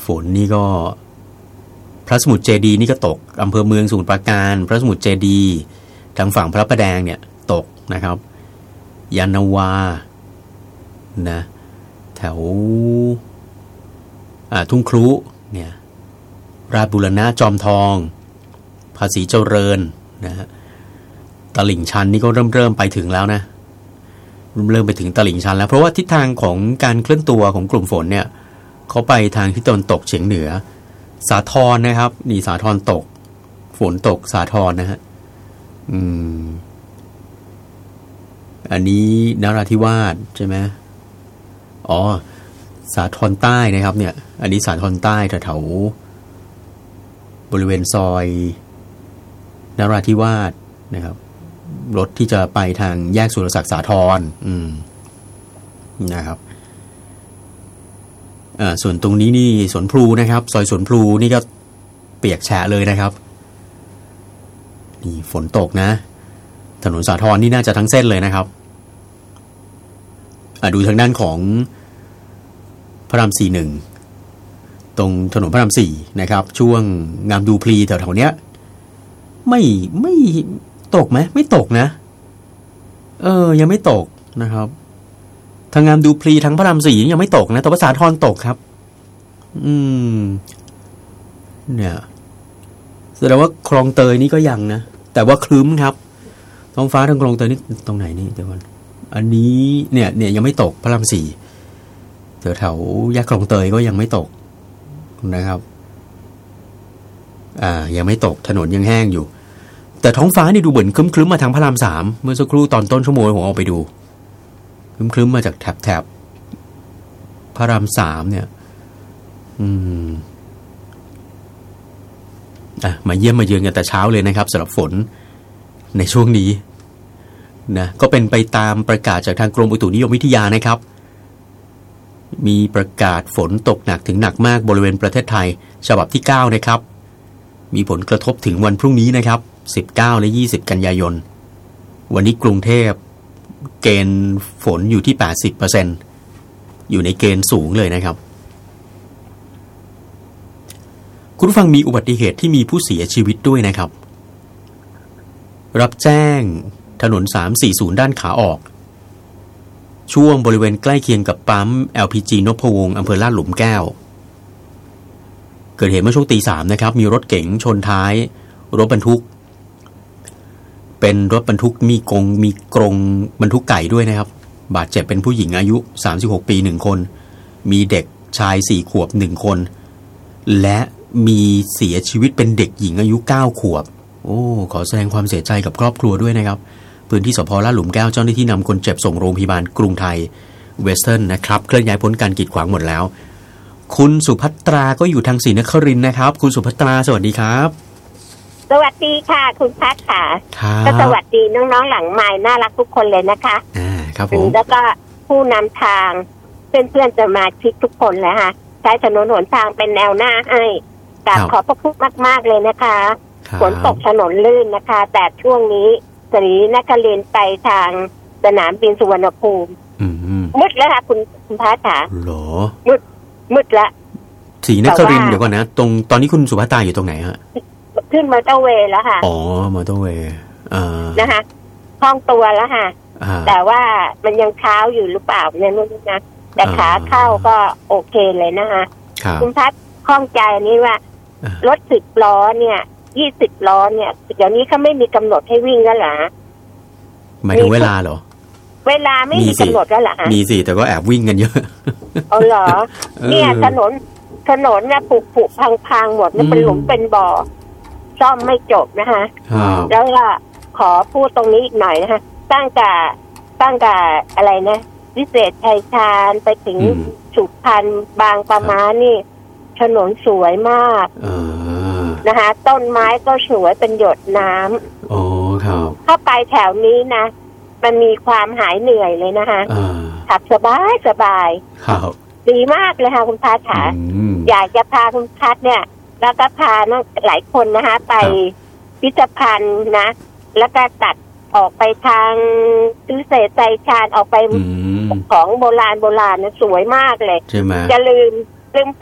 ฝนนี่ก็พระสมุทรเจดีย์นี่ก็ตกอำเภอเมืองสมุทรปราการพระสมุทรเจดีย์ทางฝั่งพระประแดงเนี่ยตกนะครับยานนาวานะแถวทุ่งครุเนี่ยราชบุรณะจอมทองภาษีเจริญนะฮะตลิ่งชันนี่ก็เริ่มไปถึงแล้วนะเริ่มไปถึงตลิ่งชันแล้วเพราะว่าทิศทางของการเคลื่อนตัวของกลุ่มฝนเนี่ยเขาไปทางทิศตะวันตกเฉียงเหนือสาทรนะครับนี่สาทรตกฝนตกสาทรนะฮะอันนี้นราธิวาสใช่ไหมอ๋อสาทรใต้นะครับเนี่ยอันนี้สาทรใต้แถวบริเวณซอยนราธิวาสนะครับรถที่จะไปทางแยกสุรศักดิ์สาทรนะครับส่วนตรงนี้นี่สวนพลูนะครับซอยสวนพลูนี่ก็เปียกแฉะเลยนะครับนี่ฝนตกนะถนนสาทรนี่น่าจะทั้งเส้นเลยนะครับดูทางด้านของพระราม41ตรงถนนพระราม4นะครับช่วงงามดูพลีแถวๆเนี้ยไม่ตกไหมไม่ตกนะยังไม่ตกนะครับทางงามดูพลีทั้งพระราม4ยังไม่ตกนะแต่ว่าสาทรตกครับเนี่ยแสดงว่าคลองเตยนี่ก็ยังนะแต่ว่าครึ้มครับท้องฟ้าทางคลองเตยนี่ตรงไหนนี่เดี๋ยวก่อนอันนี้เนี่ยยังไม่ตกพระราม4แถวแยกคลองเตยก็ยังไม่ตกนะครับยังไม่ตกถนนยังแห้งอยู่แต่ท้องฟ้านี่ดูเหมือนครึ้มๆมาทางพระราม3เมื่อสักครู่ตอนต้นชั่วโมงผมเอาไปดูครึ้มๆมาจากแถบพระราม3เนี่ยมาเยี่ยมมาเยือนกันแต่เช้าเลยนะครับสำหรับฝนในช่วงนี้นะก็เป็นไปตามประกาศจากทางกรมอุตุนิยมวิทยานะครับมีประกาศฝนตกหนักถึงหนักมากบริเวณประเทศไทยฉบับที่9นะครับมีผลกระทบถึงวันพรุ่งนี้นะครับ19และ20กันยายนวันนี้กรุงเทพเกณฑ์ฝนอยู่ที่ 80% อยู่ในเกณฑ์สูงเลยนะครับคุณผู้ฟังมีอุบัติเหตุที่มีผู้เสียชีวิตด้วยนะครับรับแจ้งถนน340ด้านขาออกช่วงบริเวณใกล้เคียงกับปั๊ม LPG นพวงศ์อำเภอลาดหลุมแก้วเกิดเหตุเมื่อช่วง 3:00 นะครับมีรถเก๋งชนท้ายรถบรรทุกเป็นรถบรรทุกมีกรงบรรทุกไก่ด้วยนะครับบาดเจ็บเป็นผู้หญิงอายุ36ปี1คนมีเด็กชาย4ขวบ1คนและมีเสียชีวิตเป็นเด็กหญิงอายุ9ขวบขอแสดงความเสียใจกับครอบครัวด้วยนะครับพื้นที่สพลาดหลุมแก้วเจ้าหน้าที่นำคนเจ็บส่งโรงพยาบาลกรุงไทยเวสเทิร์นนะครับเคลื่อนย้ายพ้นการกีดขวางหมดแล้วคุณสุภัตราก็อยู่ทางศรีนครินทร์นะครับคุณสุภัตราสวัสดีครับสวัสดีค่ะคุณพัฒน์ค่ะก็สวัสดีน้องๆหลังไมค์น่ารักทุกคนเลยนะคะครับผมแล้วก็ผู้นำทางเพื่อนๆสมาชิกทุกคนเลยค่ะใช้ถนนหนทางเป็นแนวหน้าให้กราบขอบพระคุณมากๆเลยนะคะฝนตกถนนลื่นนะคะแต่ช่วงนี้ศรีนครินทร์ไปทางสนามบินสุวรรณภูมิมืดแล้วค่ะคุณพัฒน์ค่ะหรอมืดละศรีนครินทร์เดี๋ยวก่อนนะตรงตอนนี้คุณสุภัตราอยู่ตรงไหนฮะขึ้นมอเตอร์เวย์แล้วค่ะมอเตอร์เวย์นะคะคล่องตัวแล้วค่ะแต่ว่ามันยังเช้าอยู่หรือเปล่าเนี่ยไม่รู้นะแต่ขาเข้าก็โอเคเลยนะคะคุณพัฒน์ข้องใจนี้ว่ารถ10 ล้อเนี่ย20 ล้อเนี่ยเดี๋ยวนี้เขาไม่มีกำหนดให้วิ่งแล้วเหรอหมายถึงเวลาเหรอเวลาไม่มีกำหนดแล้วเหรอมีสิแต่ก็แอบวิ่งกันเยอะเหรอเนี่ยถนนเนี่ยผุพังหมดนี่เป็นหลุมเป็นบ่อซ่อมไม่จบนะคะแล้วก็ขอพูดตรงนี้อีกหน่อยนะคะตั้งแต่อะไรนะวิเศษชัยชาญไปถึงสุพรรณบางปะมานี่ถนนสวยมากนะคะต้นไม้ก็สวยเป็นหยดน้ำครับเข้าไปแถวนี้นะมันมีความหายเหนื่อยเลยนะคะขับสบายครับดีมากเลยค่ะคุณพัฒน์ค่ะอยากจะพาคุณพัฒน์เนี่ยแล้วก็พาหลายคนนะคะไปพิพิธภัณฑ์นะแล้วก็ตัดออกไปทางวิเศษชัยชาญออกไปของโบราณนะสวยมากเลยใช่ไหมจะลืม